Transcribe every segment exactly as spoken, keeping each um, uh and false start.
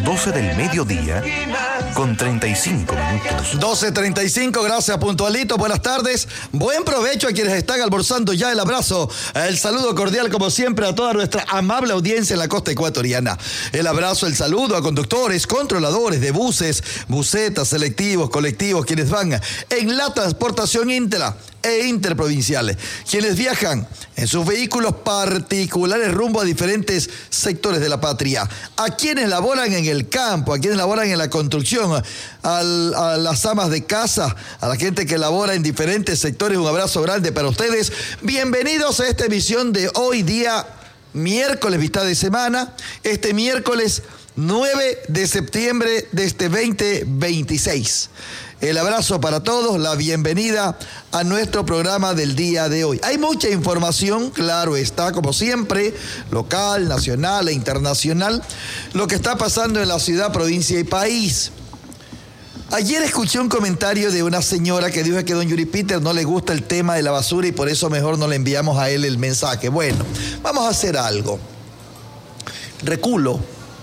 doce del mediodía con treinta y cinco minutos. doce treinta y cinco, gracias puntualito, buenas tardes, buen provecho a quienes están almorzando ya. El abrazo, el saludo cordial como siempre a toda nuestra amable audiencia en la costa ecuatoriana. El abrazo, el saludo a conductores, controladores de buses, busetas, selectivos, colectivos, quienes van en la transportación intra e interprovinciales, quienes viajan en sus vehículos particulares rumbo a diferentes sectores de la patria, a quienes laboran en el campo, a quienes laboran en la construcción, al, a las amas de casa, a la gente que labora en diferentes sectores. Un abrazo grande para ustedes. Bienvenidos a esta emisión de hoy día miércoles, mitad de semana, este miércoles nueve de septiembre de este veinte veintiséis. El abrazo para todos, la bienvenida a nuestro programa del día de hoy. Hay mucha información, claro está, como siempre, local, nacional e internacional, lo que está pasando en la ciudad, provincia y país. Ayer escuché un comentario de una señora que dijo que a don Yuri Peter no le gusta el tema de la basura y por eso mejor no le enviamos a él el mensaje. Bueno, vamos a hacer algo. Reculo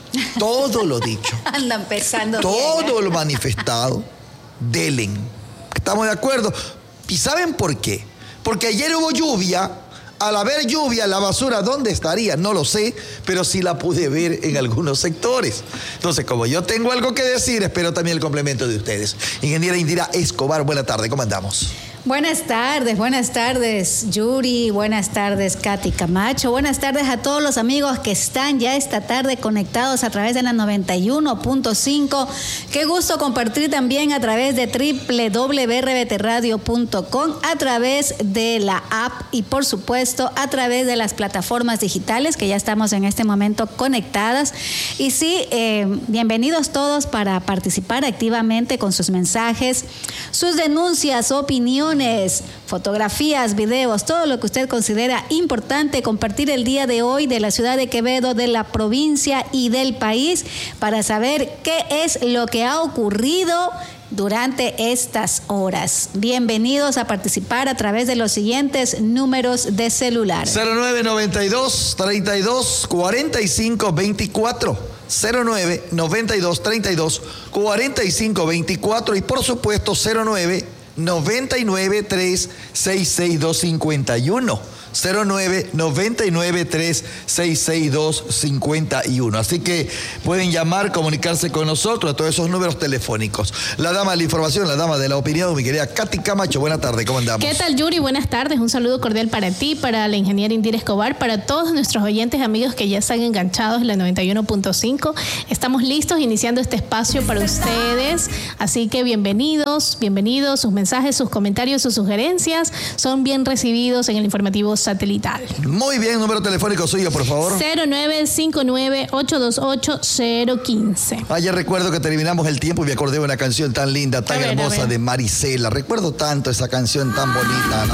todo lo dicho. Anda empezando todo bien, ¿eh? Lo manifestado. Delen. ¿Estamos de acuerdo? ¿Y saben por qué? Porque ayer hubo lluvia. Al haber lluvia, la basura, ¿dónde estaría? No lo sé, pero sí la pude ver en algunos sectores. Entonces, como yo tengo algo que decir, espero también el complemento de ustedes. Ingeniera Indira Escobar, buena tarde, ¿cómo andamos? Buenas tardes, buenas tardes Yuri, buenas tardes Katy Camacho, buenas tardes a todos los amigos que están ya esta tarde conectados a través de la noventa y uno punto cinco. Qué gusto compartir también a través de doble u doble u doble u punto r b t radio punto com, a través de la app y por supuesto a través de las plataformas digitales que ya estamos en este momento conectadas. Y sí, eh, bienvenidos todos para participar activamente con sus mensajes, sus denuncias, opiniones, fotografías, videos, todo lo que usted considera importante compartir el día de hoy de la ciudad de Quevedo, de la provincia y del país, para saber qué es lo que ha ocurrido durante estas horas. Bienvenidos a participar a través de los siguientes números de celular. cero nueve noventa y dos, treinta y dos, cuarenta y cinco veinticuatro. cero nueve noventa y dos, treinta y dos, cuarenta y cinco veinticuatro y por supuesto cero nueve noventa y nueve, tres seis seis dos cinco uno. cero nueve noventa y nueve, tres seis seis dos cinco uno. Así que pueden llamar, comunicarse con nosotros a todos esos números telefónicos. La dama de la información, la dama de la opinión, mi querida Katy Camacho, buenas tardes, ¿cómo andamos? ¿Qué tal, Yuri? Buenas tardes, un saludo cordial para ti, para la ingeniera Indira Escobar, para todos nuestros oyentes, amigos que ya están enganchados en la noventa y uno punto cinco. Estamos listos iniciando este espacio para ustedes, así que bienvenidos, bienvenidos, sus mensajes, sus comentarios, sus sugerencias son bien recibidos en el informativo satelital. Muy bien, número telefónico suyo, por favor. cero nueve cinco nueve, ocho dos ocho, cero uno cinco. Ayer recuerdo que terminamos el tiempo y me acordé de una canción tan linda, tan A ver, hermosa a ver. de Marisela. Recuerdo tanto esa canción tan bonita, ¿no?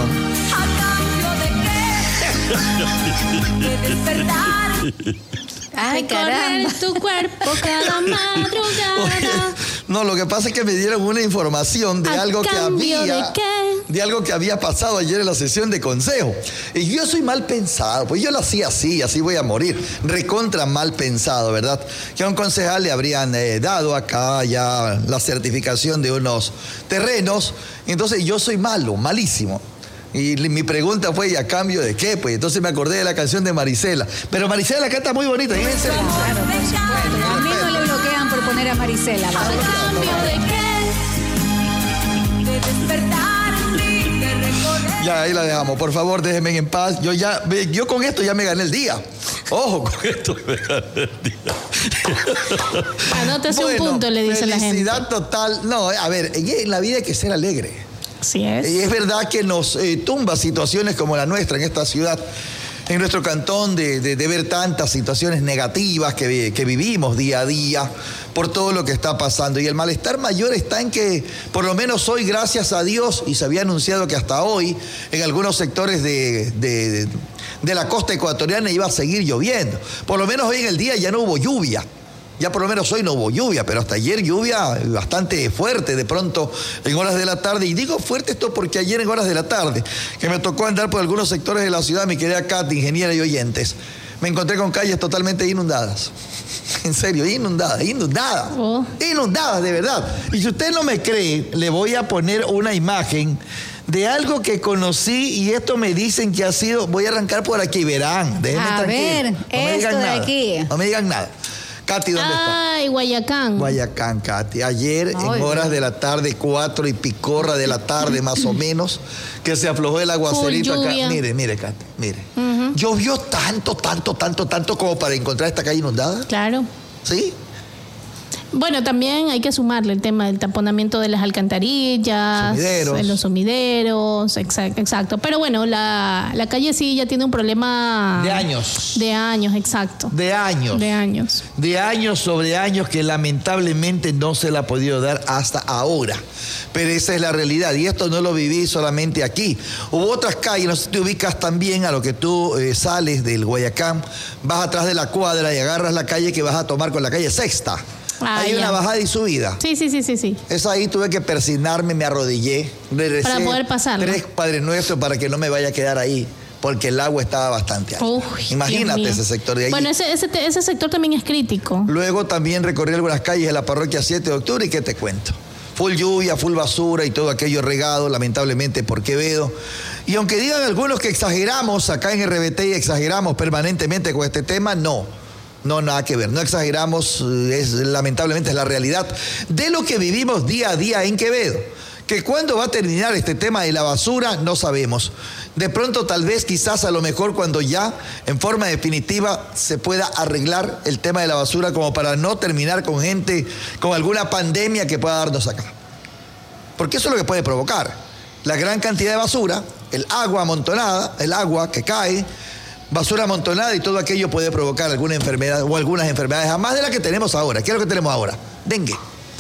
Ay, caramba. Tu cuerpo cada madrugada. Oye, no, lo que pasa es que me dieron una información de ¿A algo que cambio había, de qué? de algo que había pasado ayer en la sesión de consejo. Y yo soy mal pensado, pues yo lo hacía así, así voy a morir. Recontra mal pensado, ¿verdad? Que a un concejal le habrían eh, dado acá ya la certificación de unos terrenos. Entonces yo soy malo, malísimo. Y mi pregunta fue, ¿y a cambio de qué? Pues entonces me acordé de la canción de Marisela. Pero Marisela canta muy bonita. Claro, por supuesto. A mí no le bloquean por poner a Marisela. ¿Va? Ya, ahí la dejamos. Por favor, déjenme en paz. Yo ya, yo con esto ya me gané el día. Ojo, con esto me gané el día. Anótese un punto, le dice la gente. Felicidad total. No, a ver, en la vida hay que ser alegre. Así es. Y es verdad que nos eh, tumba situaciones como la nuestra en esta ciudad, en nuestro cantón, de, de, de ver tantas situaciones negativas que, que vivimos día a día por todo lo que está pasando. Y el malestar mayor está en que, por lo menos hoy, gracias a Dios, y se había anunciado que hasta hoy, en algunos sectores de, de, de la costa ecuatoriana iba a seguir lloviendo. Por lo menos hoy en el día ya no hubo lluvia. Ya por lo menos hoy no hubo lluvia, pero hasta ayer lluvia bastante fuerte de pronto en horas de la tarde. Y digo fuerte esto porque ayer en horas de la tarde, que me tocó andar por algunos sectores de la ciudad, mi querida Katy, ingeniera y oyentes, me encontré con calles totalmente inundadas. En serio, inundadas, inundadas. Oh. Inundadas, de verdad. Y si usted no me cree, le voy a poner una imagen de algo que conocí y esto me dicen que ha sido... Voy a arrancar por aquí, verán. Déjenme a tranquilo. ver, no me esto digan de nada. aquí. No me digan nada. Katy, ¿dónde está? Ay, Guayacán. Guayacán, Katy. Ayer, Ay, en horas de la tarde, cuatro y picorra de la tarde, más o menos, que se aflojó el aguacerito acá. Mire, mire, Katy, mire. Uh-huh. Llovió tanto, tanto, tanto, tanto como para encontrar esta calle inundada. Claro. ¿Sí? Bueno, también hay que sumarle el tema del taponamiento de las alcantarillas, sumideros. En los sumideros, exacto, exacto. Pero bueno, la, la calle sí ya tiene un problema... De años. De años, exacto. De años. De años. De años sobre años que lamentablemente no se le ha podido dar hasta ahora. Pero esa es la realidad y esto no lo viví solamente aquí. Hubo otras calles, no sé si te ubicas también a lo que tú eh, sales del Guayacán, vas atrás de la cuadra y agarras la calle que vas a tomar con la calle Sexta. Ah, Hay ya. una bajada y subida. Sí, sí, sí, sí, sí. Eso ahí tuve que persignarme, me arrodillé. Regresé para poder pasar. Tres Padres Nuestros para que no me vaya a quedar ahí, porque el agua estaba bastante alta. Uy, imagínate ese sector de ahí. Bueno, ese, ese, ese sector también es crítico. Luego también recorrí algunas calles de la parroquia siete de octubre y ¿qué te cuento? Full lluvia, full basura y todo aquello regado, lamentablemente, por Quevedo. Y aunque digan algunos que exageramos acá en R B T y exageramos permanentemente con este tema, no. No, nada que ver, no exageramos, es, lamentablemente es la realidad de lo que vivimos día a día en Quevedo. Que cuándo va a terminar este tema de la basura, no sabemos. De pronto, tal vez, quizás, a lo mejor, cuando ya, en forma definitiva, se pueda arreglar el tema de la basura como para no terminar con gente, con alguna pandemia que pueda darnos acá. Porque eso es lo que puede provocar. La gran cantidad de basura, el agua amontonada, el agua que cae, basura amontonada y todo aquello puede provocar alguna enfermedad o algunas enfermedades, además de la que tenemos ahora. ¿Qué es lo que tenemos ahora? Dengue.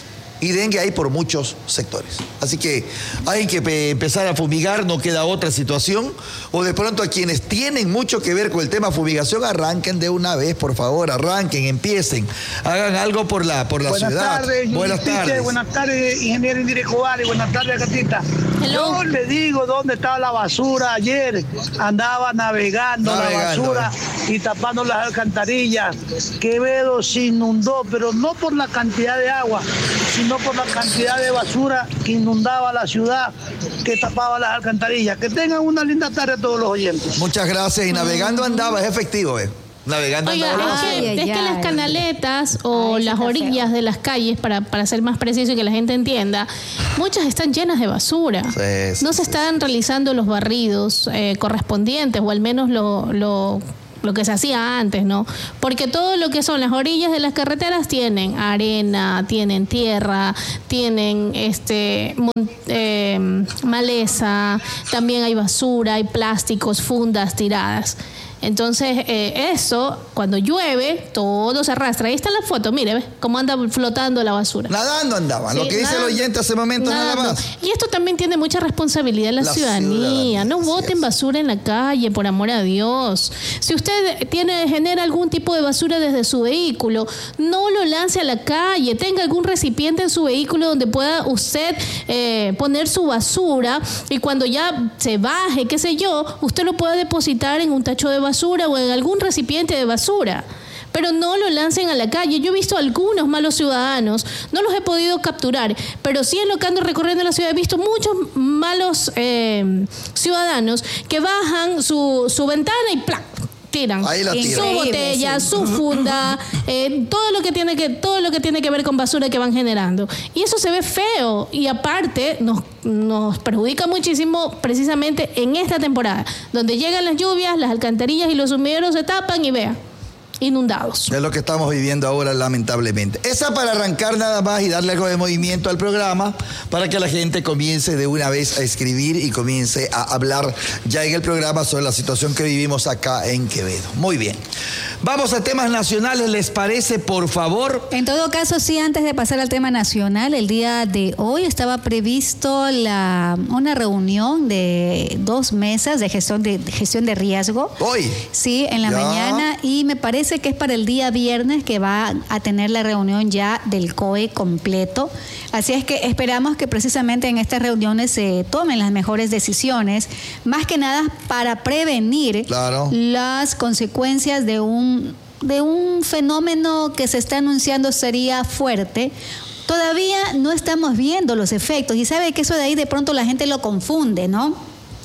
Y dengue hay por muchos sectores. Así que hay que pe- empezar a fumigar, no queda otra situación. O de pronto a quienes tienen mucho que ver con el tema fumigación, arranquen de una vez, por favor, arranquen, empiecen, hagan algo por la, por la buenas ciudad. Tardes, buenas tardes. Buenas tardes, ingeniero Indire Bari. Buenas tardes, Catita. Hello. Yo le digo dónde estaba la basura ayer. Andaba navegando, navegando la basura eh. y tapando las alcantarillas. Quevedo se inundó, pero no por la cantidad de agua, sino por la cantidad de basura que inundaba la ciudad, que tapaba las alcantarillas. Que tengan una linda tarde a todos los oyentes. Muchas gracias. Y navegando andaba, es efectivo, ¿eh? Navegando Oiga, andaba. es, que, Ay, es ay, que las ay. canaletas o Ay, las orillas feo. de las calles, para, para ser más preciso y que la gente entienda, muchas están llenas de basura. Sí, sí, no se sí, están sí. realizando los barridos eh, correspondientes, o al menos lo... lo lo que se hacía antes, ¿no? Porque todo lo que son las orillas de las carreteras tienen arena, tienen tierra, tienen este mon- eh, maleza, también hay basura, hay plásticos, fundas tiradas. Entonces, eh, eso, cuando llueve, todo se arrastra. Ahí está la foto, mire, ¿ves? Cómo anda flotando la basura. Nadando andaban, Sí, lo que dice nada- el oyente hace momentos nada nadando. más. Y esto también tiene mucha responsabilidad de la, La ciudadanía. ciudadanía, No así boten es. basura en la calle, por amor a Dios. Si usted tiene, genera algún tipo de basura desde su vehículo, no lo lance a la calle. Tenga algún recipiente en su vehículo donde pueda usted eh, poner su basura y cuando ya se baje, qué sé yo, usted lo puede depositar en un tacho de basura o en algún recipiente de basura. Pero no lo lancen a la calle. Yo he visto algunos malos ciudadanos, no los he podido capturar, pero sí en lo que ando recorriendo la ciudad he visto muchos malos eh, ciudadanos que bajan su, su ventana y ¡plac! Tiran Ahí la su tiran. botella, su funda, eh, todo lo que tiene que todo lo que tiene que ver con basura que van generando. Y eso se ve feo y aparte nos nos perjudica muchísimo precisamente en esta temporada, donde llegan las lluvias, las alcantarillas y los sumideros se tapan y vea, inundados. Es lo que estamos viviendo ahora, lamentablemente. Esa para arrancar nada más y darle algo de movimiento al programa para que la gente comience de una vez a escribir y comience a hablar ya en el programa sobre la situación que vivimos acá en Quevedo. Muy bien. Vamos a temas nacionales, ¿les parece, por favor? En todo caso, sí, antes de pasar al tema nacional, el día de hoy estaba previsto la, una reunión de dos mesas de gestión de, de gestión de riesgo. Hoy. Sí, en la Ya. mañana, y me parece parece que es para el día viernes que va a tener la reunión ya del C O E completo. Así es que esperamos que precisamente en estas reuniones se tomen las mejores decisiones, más que nada para prevenir claro. las consecuencias de un, de un fenómeno que se está anunciando sería fuerte. Todavía no estamos viendo los efectos y sabe que eso de ahí de pronto la gente lo confunde, ¿no?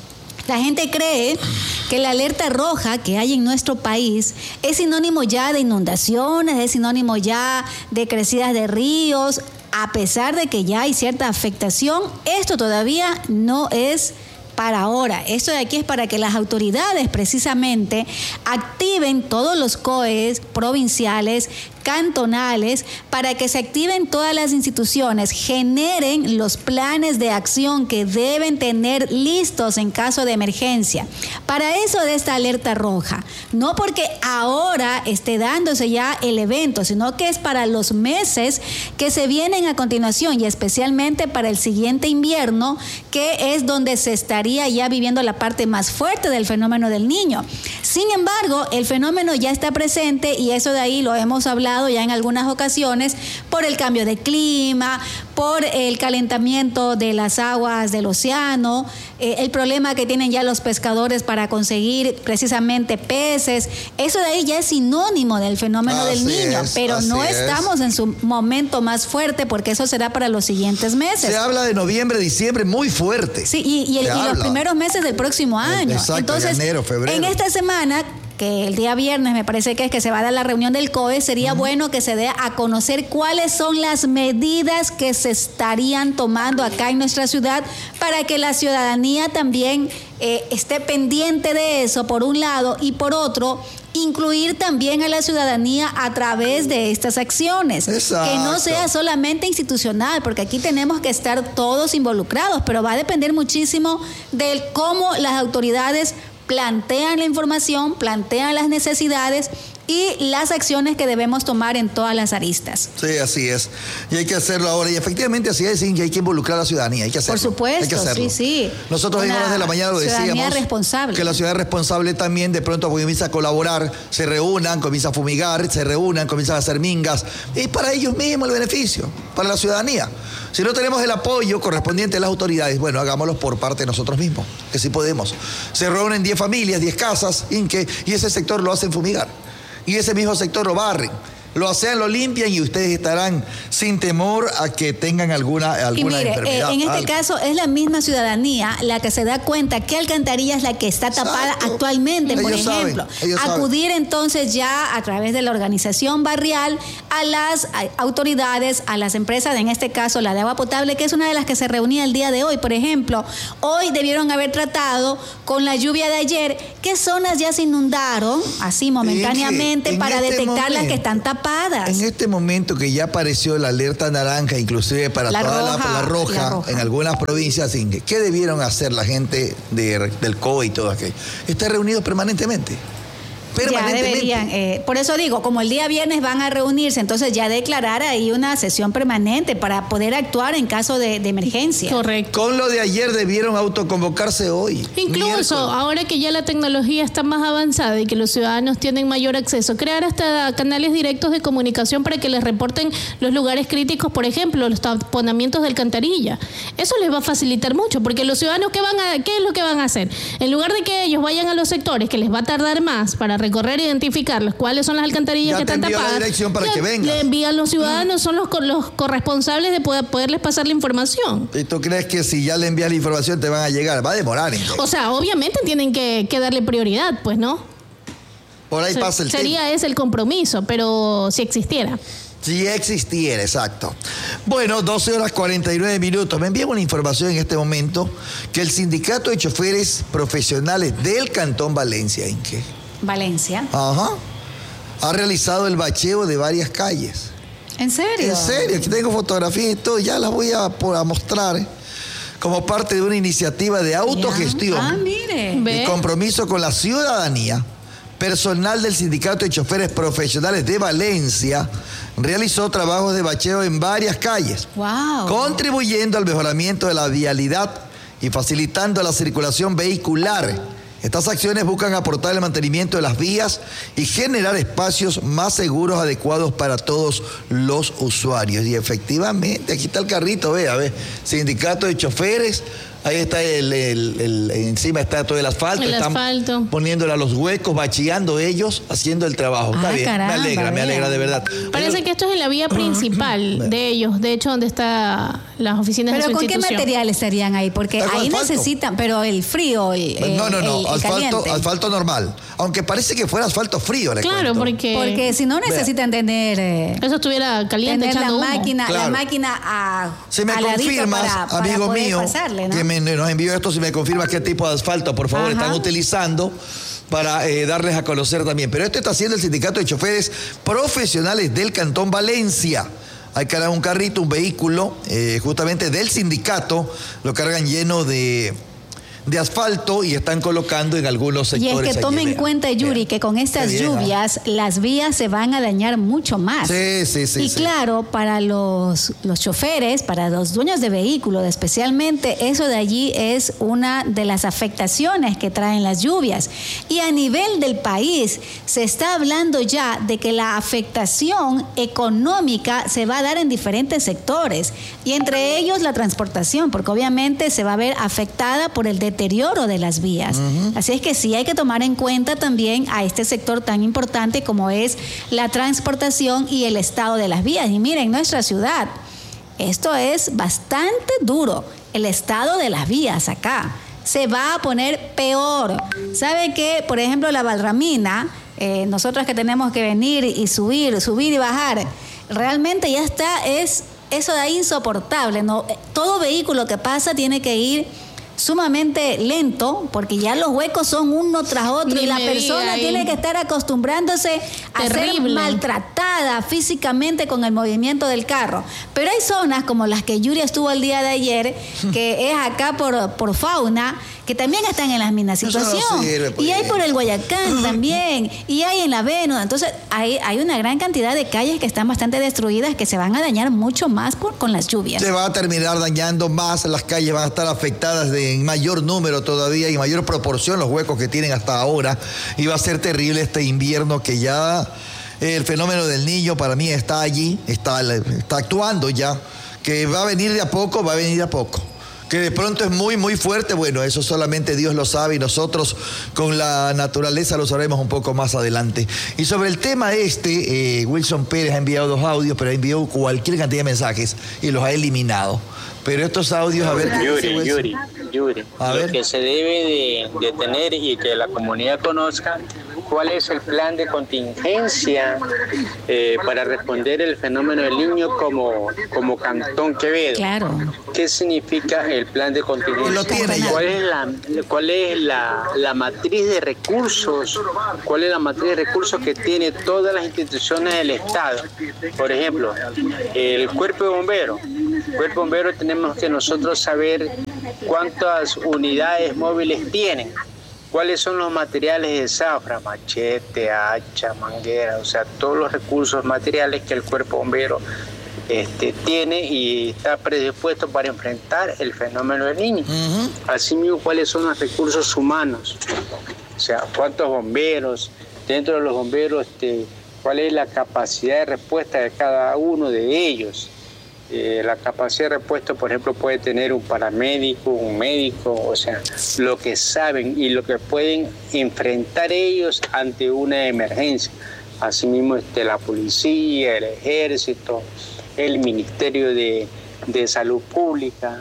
La gente cree que la alerta roja que hay en nuestro país es sinónimo ya de inundaciones, es sinónimo ya de crecidas de ríos. A pesar de que ya hay cierta afectación, esto todavía no es para ahora. Esto de aquí es para que las autoridades precisamente activen todos los C O Es provinciales, cantonales, para que se activen todas las instituciones, generen los planes de acción que deben tener listos en caso de emergencia. Para eso de esta alerta roja, no porque ahora esté dándose ya el evento, sino que es para los meses que se vienen a continuación y especialmente para el siguiente invierno, que es donde se estaría ya viviendo la parte más fuerte del fenómeno del Niño. Sin embargo, el fenómeno ya está presente y eso de ahí lo hemos hablado ya en algunas ocasiones por el cambio de clima, por el calentamiento de las aguas del océano, eh, el problema que tienen ya los pescadores para conseguir precisamente peces. Eso de ahí ya es sinónimo del fenómeno así del Niño, es, pero no es. estamos en su momento más fuerte porque eso será para los siguientes meses. Se habla de noviembre, diciembre muy fuerte. Sí, y, y, el, y los primeros meses del próximo año. Exacto, entonces, enero, febrero. En esta semana, que el día viernes me parece que es que se va a dar la reunión del C O E, sería uh-huh. bueno que se dé a conocer cuáles son las medidas que se estarían tomando acá en nuestra ciudad para que la ciudadanía también eh, esté pendiente de eso, por un lado, y por otro, incluir también a la ciudadanía a través de estas acciones. Exacto. Que no sea solamente institucional, porque aquí tenemos que estar todos involucrados, pero va a depender muchísimo de cómo las autoridades plantean la información, plantean las necesidades y las acciones que debemos tomar en todas las aristas. Sí, así es. Y hay que hacerlo ahora. Y efectivamente así es, que hay que involucrar a la ciudadanía. Hay que hacerlo. Por supuesto, hay que hacerlo. sí, sí. Nosotros en horas de la mañana lo decíamos. Ciudadanía responsable. Que la ciudad es responsable también, de pronto comienza a colaborar, se reúnan, comienza a fumigar, se reúnan, comienzan a hacer mingas. Y para ellos mismos el beneficio, para la ciudadanía. Si no tenemos el apoyo correspondiente de las autoridades, bueno, hagámoslo por parte de nosotros mismos, que sí podemos. Se reúnen diez familias, diez casas, Inque, y ese sector lo hacen fumigar. Y ese mismo sector lo barren, lo asean, lo limpian y ustedes estarán sin temor a que tengan alguna, alguna y mire, enfermedad. Eh, en este algo. caso es la misma ciudadanía la que se da cuenta qué alcantarilla es la que está tapada Exacto. actualmente, Ellos por ejemplo. saben, ellos Acudir saben. entonces ya a través de la organización barrial a las autoridades, a las empresas, en este caso la de agua potable, que es una de las que se reunía el día de hoy, por ejemplo. Hoy debieron haber tratado con la lluvia de ayer qué zonas ya se inundaron, así momentáneamente, en para este detectar momento, las que están tapadas. En este momento que ya apareció la alerta naranja, inclusive para la toda roja, la, la, roja, la roja, en algunas provincias, ¿qué debieron hacer la gente de, del C O E y todo aquello? Estar reunidos permanentemente. Ya deberían, eh, por eso digo, como el día viernes van a reunirse, entonces ya declarar ahí una sesión permanente para poder actuar en caso de, de emergencia. Correcto. Con lo de ayer debieron autoconvocarse hoy. Incluso miércoles. ahora que ya la tecnología está más avanzada y que los ciudadanos tienen mayor acceso, crear hasta canales directos de comunicación para que les reporten los lugares críticos, por ejemplo, los taponamientos de alcantarilla. Eso les va a facilitar mucho, porque los ciudadanos, ¿qué van a, qué es lo que van a hacer? En lugar de que ellos vayan a los sectores, que les va a tardar más para recorrer e identificarlos, cuáles son las alcantarillas ya que están tapadas. La dirección para que vengan. Le envían los ciudadanos, son los, los corresponsables de poder, poderles pasar la información. ¿Y tú crees que si ya le envías la información te van a llegar? Va a demorar. Entonces. O sea, obviamente tienen que, que darle prioridad, pues, ¿no? Por ahí Se, pasa el Sería tema. ese el compromiso, pero si existiera. Si existiera, exacto. Bueno, doce horas cuarenta y nueve minutos. Me envían una información en este momento que el sindicato de choferes profesionales del Cantón Valencia, ¿en qué? Valencia. Ajá. Ha realizado el bacheo de varias calles. ¿En serio? En serio, aquí tengo fotografías y todo, ya las voy a, a mostrar como parte de una iniciativa de autogestión Ah, mire. y compromiso con la ciudadanía. Personal del Sindicato de Choferes Profesionales de Valencia realizó trabajos de bacheo en varias calles, Wow. contribuyendo al mejoramiento de la vialidad y facilitando la circulación vehicular Estas acciones buscan aportar el mantenimiento de las vías y generar espacios más seguros, adecuados para todos los usuarios. Y efectivamente, aquí está el carrito, vea, ve, sindicato de choferes. Ahí está el, el, el, encima está todo el asfalto. El Están asfalto. poniéndole a los huecos, bacheando ellos, haciendo el trabajo. Está Ah, bien, caramba, me alegra, me vea. alegra de verdad. Parece Pero- que esto es en la vía principal de ellos, de hecho, donde están las oficinas de Pero su ¿con qué institución. material estarían ahí? Porque Está con ahí asfalto. necesitan, pero el frío, el, el- No, no, no, el- el asfalto, caliente. asfalto normal. Aunque parece que fuera asfalto frío, le Claro, cuento. porque, Porque si no necesitan tener, eh, eso estuviera caliente, tener la echando humo. máquina, Claro. la máquina a, Si me al ladito confirmas, para, para amigo poder mío, pasarle, ¿no? que me, nos envió esto, si me confirmas qué tipo de asfalto, por favor, Ajá. están utilizando para eh, darles a conocer también. Pero esto está haciendo el Sindicato de Choferes Profesionales del Cantón Valencia. Hay que un carrito, un vehículo, eh, justamente del sindicato, lo cargan lleno de, de asfalto y están colocando en algunos Y sectores. es que allí, tome en vean, cuenta, Yuri, vean. que con estas Qué bien, ¿ah? lluvias las vías se van a dañar mucho más. Sí, sí, sí. y sí. claro, para los, los choferes, para los dueños de vehículos especialmente, eso de allí es una de las afectaciones que traen las lluvias. Y a nivel del país se está hablando ya de que la afectación económica se va a dar en diferentes sectores, y entre ellos la transportación, porque obviamente se va a ver afectada por el deterioro de las vías. Así es que sí hay que tomar en cuenta también a este sector tan importante como es la transportación y el estado de las vías. Y miren, nuestra ciudad, esto es bastante duro, el estado de las vías acá. Se va a poner peor. ¿Sabe qué? Por ejemplo, la Valramina, eh, nosotros que tenemos que venir y subir, subir y bajar, realmente ya está, es eso de ahí insoportable, ¿no? Todo vehículo que pasa tiene que ir sumamente lento, porque ya los huecos son uno tras otro. Ni y la me persona diga, tiene ahí. que estar acostumbrándose a ser Terrible. maltratada físicamente con el movimiento del carro. Pero hay zonas como las que Yuri estuvo el día de ayer, que es acá por, por Fauna, que también están en la misma Eso no situación. sirve, pues. Y hay por el Guayacán también, y hay en la Venus. Entonces hay, hay una gran cantidad de calles que están bastante destruidas, que se van a dañar mucho más por, con las lluvias. Se va a terminar dañando más, las calles van a estar afectadas de, en mayor número todavía y mayor proporción los huecos que tienen hasta ahora, y va a ser terrible este invierno que ya eh, el fenómeno del niño para mí está allí, está, está actuando ya, que va a venir de a poco, va a venir de a poco. Que de pronto es muy, muy fuerte, bueno, eso solamente Dios lo sabe y nosotros con la naturaleza lo sabremos un poco más adelante. Y sobre el tema este, eh, Wilson Pérez ha enviado dos audios, pero ha enviado cualquier cantidad de mensajes y los ha eliminado. Pero estos audios, a ver... ¿qué dice Yuri, Wilson? Yuri, Yuri, A lo ver. que se debe de, de tener y que la comunidad conozca cuál es el plan de contingencia eh, para responder el fenómeno del niño como, como Cantón Quevedo. Claro. ¿Qué significa el plan de contingencia? Lo tiene ya. ¿Cuál es, la, cuál es la, la matriz de recursos? ¿Cuál es la matriz de recursos que tiene todas las instituciones del Estado? Por ejemplo, el cuerpo de bomberos. El cuerpo de bomberos tenemos que nosotros saber cuántas unidades móviles tienen. ¿Cuáles son los materiales de zafra? Machete, hacha, manguera, o sea, todos los recursos materiales que el cuerpo bombero este, tiene y está predispuesto para enfrentar el fenómeno del niño. Ujú. Asimismo, ¿cuáles son los recursos humanos? O sea, ¿cuántos bomberos? Dentro de los bomberos, este, ¿cuál es la capacidad de respuesta de cada uno de ellos? Eh, la capacidad de respuesta, por ejemplo, puede tener un paramédico, un médico, o sea, lo que saben y lo que pueden enfrentar ellos ante una emergencia. Asimismo, este, la policía, el ejército, el Ministerio de, de Salud Pública,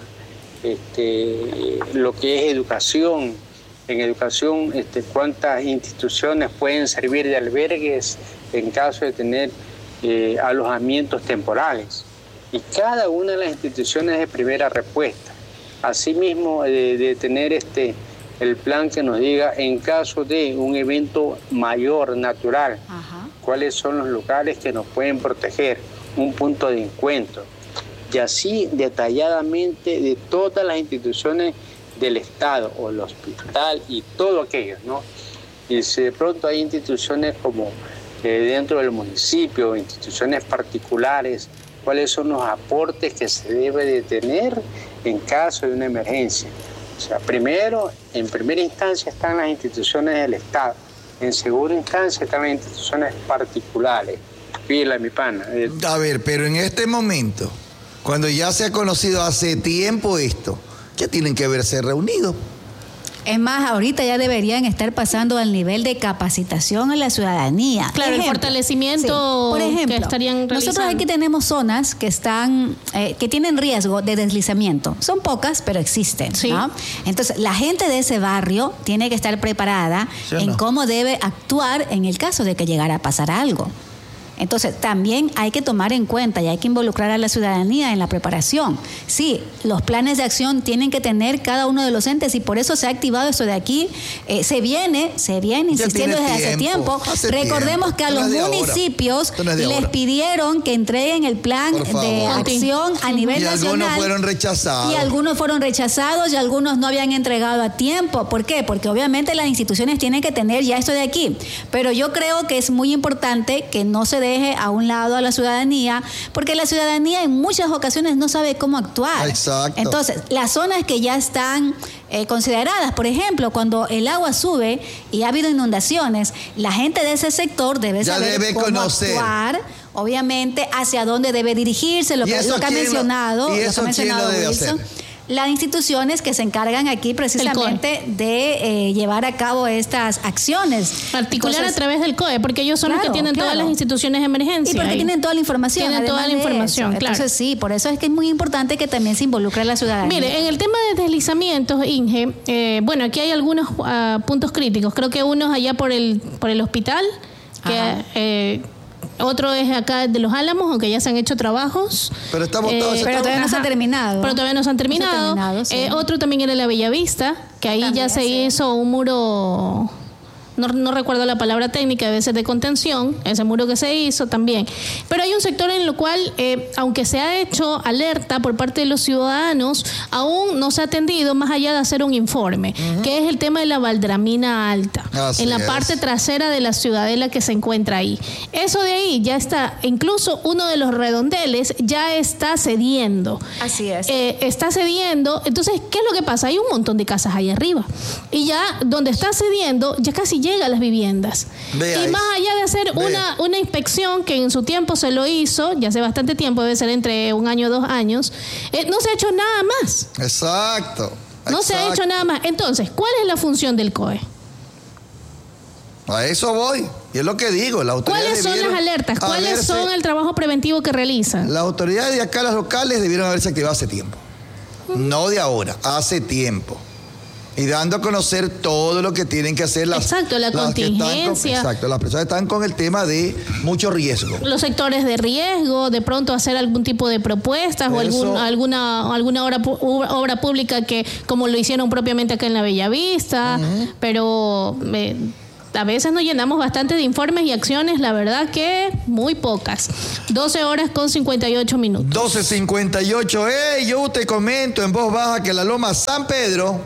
este, lo que es educación. En educación, este, cuántas instituciones pueden servir de albergues en caso de tener eh, alojamientos temporales. Y cada una de las instituciones de primera respuesta. Asimismo, de, de tener este, el plan que nos diga en caso de un evento mayor, natural, Ajá. cuáles son los lugares que nos pueden proteger, un punto de encuentro. Y así detalladamente de todas las instituciones del Estado, o el hospital y todo aquello, ¿no? Y si de pronto hay instituciones como eh, dentro del municipio, instituciones particulares, cuáles son los aportes que se debe de tener en caso de una emergencia. O sea, primero, en primera instancia están las instituciones del Estado, en segunda instancia están las instituciones particulares. Pila, mi pana. A ver, pero en este momento, cuando ya se ha conocido hace tiempo esto, ya tienen que verse reunidos. Es más, ahorita ya deberían estar pasando al nivel de capacitación a la ciudadanía. Claro, ejemplo, el fortalecimiento sí. Por ejemplo, que estarían realizando. Nosotros aquí tenemos zonas que están, eh, que tienen riesgo de deslizamiento. Son pocas, pero existen, sí. ¿no? Entonces, la gente de ese barrio tiene que estar preparada ¿sí en no? cómo debe actuar en el caso de que llegara a pasar algo. Entonces, también hay que tomar en cuenta y hay que involucrar a la ciudadanía en la preparación. Sí, los planes de acción tienen que tener cada uno de los entes y por eso se ha activado esto de aquí. Eh, se viene, se viene insistiendo desde hace tiempo. Hace Recordemos tiempo. que a los municipios no les ahora. pidieron que entreguen el plan de acción a nivel y nacional. Y algunos fueron rechazados. Y algunos fueron rechazados y algunos no habían entregado a tiempo. ¿Por qué? Porque obviamente las instituciones tienen que tener ya esto de aquí. Pero yo creo que es muy importante que no se deje a un lado a la ciudadanía, porque la ciudadanía en muchas ocasiones no sabe cómo actuar. Exacto. Entonces, las zonas que ya están eh, consideradas, por ejemplo, cuando el agua sube y ha habido inundaciones, la gente de ese sector debe ya saber debe cómo conocer. actuar, obviamente, hacia dónde debe dirigirse, lo que, lo que ha mencionado, lo, ¿y lo eso que ha mencionado quién lo debe Wilson. hacer? Las instituciones que se encargan aquí precisamente de eh, llevar a cabo estas acciones. Particular Entonces, a través del C O E, porque ellos son claro, los que tienen claro. todas las instituciones de emergencia. Y porque ahí. tienen toda la información. Tienen toda la información, claro. Entonces sí, por eso es que es muy importante que también se involucre a la ciudadanía. Mire, en el tema de deslizamientos, Inge, eh, bueno, aquí hay algunos uh, puntos críticos. Creo que uno es allá por el, por el hospital, que... Eh, otro es acá de Los Álamos, aunque ya se han hecho trabajos. Pero está votado. Eh, pero todavía no se han terminado. Pero todavía no se han terminado. No se han terminado sí. eh, otro también era la Bellavista, que ahí también, ya se sí. hizo un muro... No, no recuerdo la palabra técnica, debe ser de contención, ese muro que se hizo también. Pero hay un sector en el cual, eh, aunque se ha hecho alerta por parte de los ciudadanos, aún no se ha atendido más allá de hacer un informe, uh-huh. que es el tema de la Valdramina Alta, Así en la es. parte trasera de la ciudadela que se encuentra ahí. Eso de ahí ya está, incluso uno de los redondeles ya está cediendo. Así es. Eh, está cediendo, entonces, ¿qué es lo que pasa? Hay un montón de casas ahí arriba. Y ya donde está cediendo, ya casi llega a las viviendas. Vea y más allá de hacer una, una inspección que en su tiempo se lo hizo, ya hace bastante tiempo, debe ser entre un año o dos años, eh, no se ha hecho nada más. Exacto. No exacto. se ha hecho nada más. Entonces, ¿cuál es la función del C O E? A eso voy. Y es lo que digo. La ¿Cuáles son las alertas? ¿Cuáles haberse, son el trabajo preventivo que realizan? Las autoridades de acá, las locales, debieron haberse activado hace tiempo. Uh-huh. No de ahora, hace tiempo. Y dando a conocer todo lo que tienen que hacer las Exacto, la las contingencia. Con, exacto, las personas están con el tema de mucho riesgo. Los sectores de riesgo, de pronto hacer algún tipo de propuestas Eso, o algún, alguna alguna obra, obra pública que, como lo hicieron propiamente acá en la Bellavista, uh-huh. pero... Eh, a veces nos llenamos bastante de informes y acciones, la verdad que muy pocas. doce horas con cincuenta y ocho minutos. doce cincuenta y ocho. Hey, yo te comento en voz baja que la Loma San Pedro...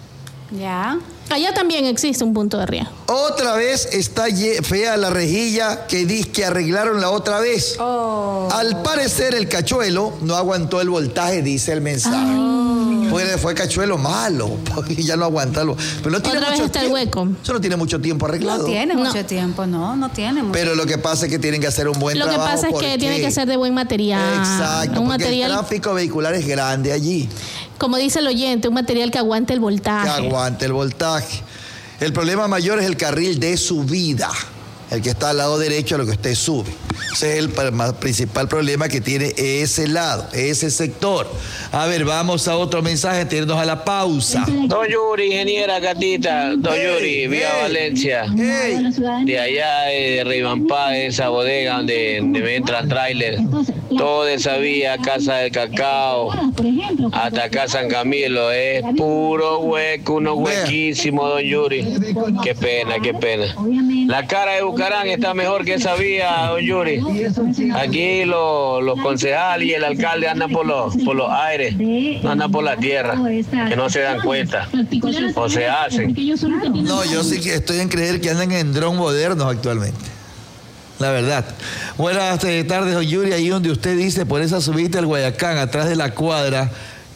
Ya. Allá también existe un punto de riesgo. Otra vez está fea la rejilla que dice que arreglaron la otra vez. Oh. Al parecer el cachuelo no aguantó el voltaje, dice el mensaje. Oh. Fue, fue cachuelo malo, porque ya no aguanta. Pero no tiene otra mucho vez está tiempo. el hueco. Eso no tiene mucho tiempo arreglado. No tiene no. mucho tiempo, no, no tiene mucho Pero lo que pasa es que tienen que hacer un buen lo trabajo. Lo que pasa es que tiene que ser de buen material. Exacto, un porque material... el tráfico vehicular es grande allí. Como dice el oyente, un material que aguante el voltaje. Que aguante el voltaje. El problema mayor es el carril de subida, el que está al lado derecho a lo que usted sube. Ese es el principal problema que tiene ese lado, ese sector. A ver, vamos a otro mensaje, tirarnos a la pausa. Don Yuri, ingeniera Catita, Don hey, Yuri, Vía hey, Valencia. Hey. De allá de Ribampá, de esa bodega donde, donde me entran trailers. Toda esa vía, Casa del Cacao, hasta acá San Camilo, es puro hueco, unos huequísimos, Don Yuri. Qué pena, qué pena. La cara de Bucarán está mejor que esa vía, Don Yuri. Aquí los, los concejales y el alcalde andan por los, por los aires, no andan por la tierra, que no se dan cuenta, o se hacen. No, yo sí que estoy en creer que andan en dron modernos actualmente. La verdad. Buenas tardes, don Yuri, ahí donde usted dice, por esa subida al Guayacán, atrás de la cuadra,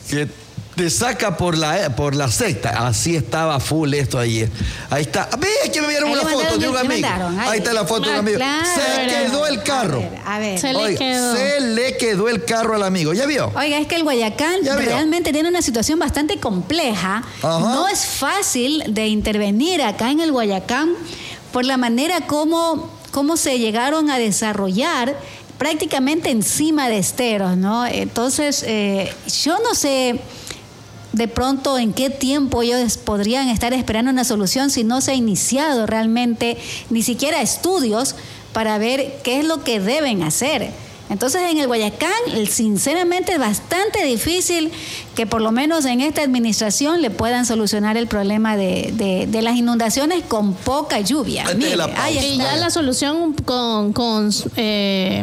que te saca por la, por la secta. Así estaba full esto ayer. Ahí está. Ve que me vieron una foto de un amigo. Ahí. ahí está la foto de un amigo. Claro, se quedó el carro. A ver, a ver. Se, Oiga, le quedó. se le quedó el carro al amigo. ¿Ya vio? Oiga, es que el Guayacán realmente tiene una situación bastante compleja. Ajá. No es fácil de intervenir acá en el Guayacán por la manera como, como se llegaron a desarrollar prácticamente encima de esteros, ¿no? Entonces, eh, yo no sé de pronto en qué tiempo ellos podrían estar esperando una solución si no se ha iniciado realmente ni siquiera estudios para ver qué es lo que deben hacer. Entonces en el Guayacán, sinceramente es bastante difícil que por lo menos en esta administración le puedan solucionar el problema de, de, de las inundaciones con poca lluvia. Mire, ahí y ya la solución con... con eh,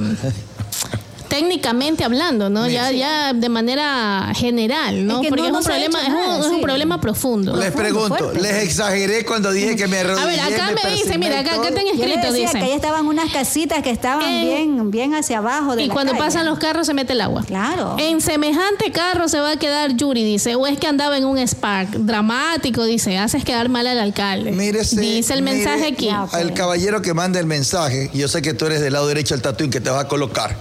técnicamente hablando, ¿no? Ya, ya de manera general, ¿no? Es que Porque no, es, no un se ha problema, hecho es, un, nada, es un sí. problema profundo. Les pregunto, fuerte. les exageré cuando dije que me arrodillé. A ver, acá me, me dice, mira, acá, acá están Yo le escritos, decía dice. que ahí estaban unas casitas que estaban Eh, bien, bien hacia abajo de Y la cuando calle. pasan los carros se mete el agua. Claro. En semejante carro se va a quedar Yuri, dice, o es que andaba en un Spark. Dramático, dice, haces quedar mal al alcalde. Mírese, dice el mire mensaje aquí. Al caballero que manda el mensaje, yo sé que tú eres del lado derecho del tatuín que te vas a colocar.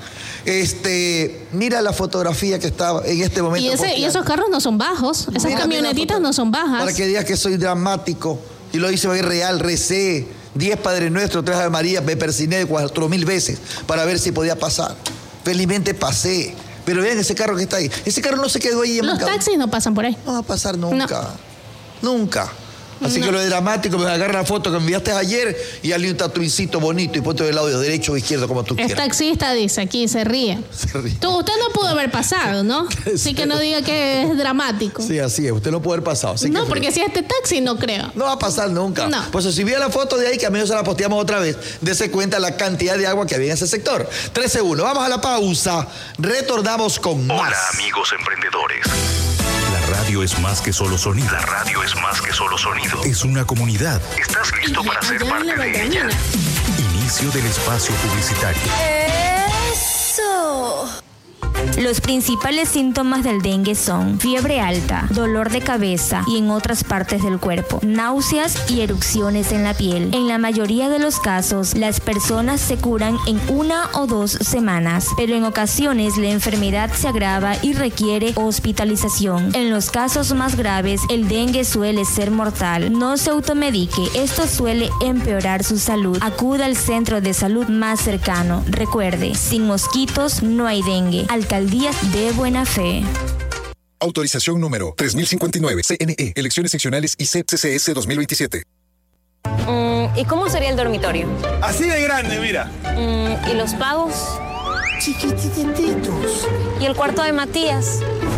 Este, mira la fotografía que estaba en este momento. Y, ese, y esos carros no son bajos, esas Mira, camionetitas mira, no son bajas. Para que digas que soy dramático y lo hice hoy real, recé diez Padre Nuestro, tres Ave María, me persiné cuatro mil veces para ver si podía pasar. Felizmente pasé. Pero vean ese carro que está ahí. Ese carro no se quedó ahí. Los taxis no pasan por ahí. No va a pasar nunca. No. Nunca. Así no. que lo de dramático, me agarra la foto que me enviaste ayer y hazle un tatuincito bonito y ponte del lado derecho o izquierdo como tú es quieras. Taxista dice aquí, se ríe. Se ríe. Tú, usted no pudo haber pasado, ¿no? Así que no diga que es dramático. Sí, así es. Usted no puede haber pasado. Así no, que porque si es este taxi, no creo. No va a pasar nunca. No. Pues si vio la foto de ahí, que a menos se la posteamos otra vez, dése cuenta la cantidad de agua que había en ese sector. trece uno. Vamos a la pausa. Retornamos con más. Hola, amigos emprendedores. La radio es más que solo sonido. La radio es más que solo sonido. Es una comunidad. ¿Estás listo para ser parte de ella? Inicio del espacio publicitario. ¡Eso! Los principales síntomas del dengue son fiebre alta, dolor de cabeza y en otras partes del cuerpo, náuseas y erupciones en la piel. En la mayoría de los casos, las personas se curan en una o dos semanas, pero en ocasiones la enfermedad se agrava y requiere hospitalización. En los casos más graves, el dengue suele ser mortal. No se automedique, esto suele empeorar su salud. Acuda al centro de salud más cercano. Recuerde, sin mosquitos no hay dengue. Alcaldías de Buena Fe. Autorización número tres mil cincuenta y nueve, C N E, Elecciones Seccionales I C E P C C S dos mil veintisiete. Mm, ¿Y cómo sería el dormitorio? Así de grande, mira. Mm, ¿Y los pagos? Chiquitititos. ¿Y el cuarto de Matías?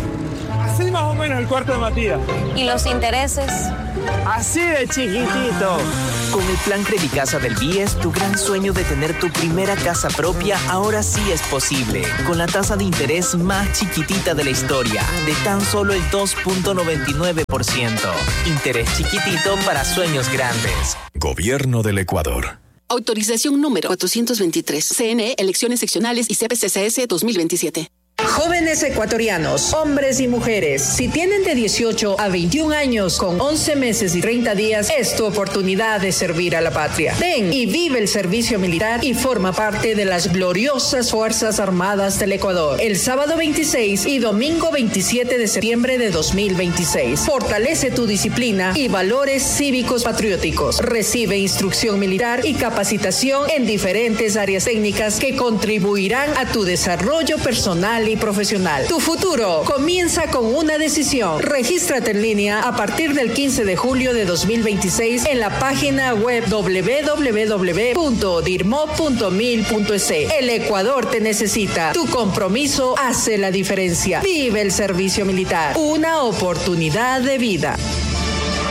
Así más o menos el cuarto de Matías. ¿Y los intereses? Así de chiquitito. Con el plan Credicasa del B I E S, tu gran sueño de tener tu primera casa propia ahora sí es posible. Con la tasa de interés más chiquitita de la historia, de tan solo el dos punto noventa y nueve por ciento. Interés chiquitito para sueños grandes. Gobierno del Ecuador. Autorización número cuatrocientos veintitrés. C N E, Elecciones Seccionales I C E P C C S dos mil veintisiete. Jóvenes ecuatorianos, hombres y mujeres, si tienen de dieciocho a veintiún años con once meses y treinta días, es tu oportunidad de servir a la patria. Ven y vive el servicio militar y forma parte de las gloriosas Fuerzas Armadas del Ecuador. El sábado veintiséis y domingo veintisiete de septiembre de dos mil veintiséis. Fortalece tu disciplina y valores cívicos patrióticos. Recibe instrucción militar y capacitación en diferentes áreas técnicas que contribuirán a tu desarrollo personal y profesional. Tu futuro comienza con una decisión. Regístrate en línea a partir del quince de julio de dos mil veintiséis en la página web doble u doble u doble u punto dirmo punto mil punto es. El Ecuador te necesita. Tu compromiso hace la diferencia. Vive el servicio militar. Una oportunidad de vida.